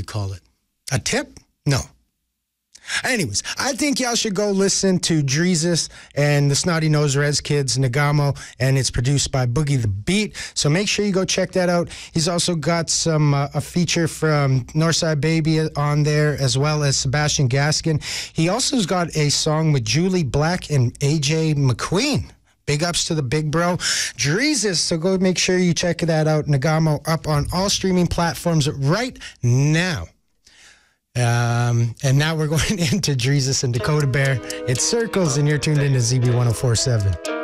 call it? A tip? No. Anyways, I think y'all should go listen to Dreezus and the Snotty Nose Rez Kids, Nagamo, and it's produced by Boogie the Beat. So make sure you go check that out. He's also got some a feature from Northside Baby on there, as well as Sebastian Gaskin. He also has got a song with Julie Black and AJ McQueen. Big ups to the big bro, Dreezus. So go make sure you check that out. Nagamo up on all streaming platforms right now. And now we're going into Dreezus and Dakota Bear. It's Circles, and you're tuned into ZB 104.7.